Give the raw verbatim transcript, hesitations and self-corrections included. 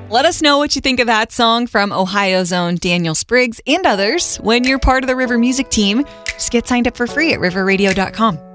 Let us know what you think of that song from Ohio's own Daniel Spriggs and others when you're part of the River Music team. Just get signed up for free at river radio dot com.